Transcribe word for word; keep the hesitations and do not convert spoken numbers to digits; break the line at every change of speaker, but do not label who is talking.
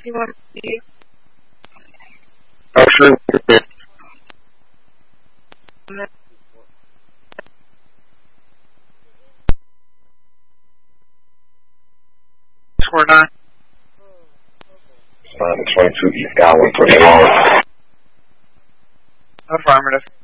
you want to see?
Oh, sure.
Score nine.
Uh, twenty-two East Godwin, twenty-one.
Affirmative.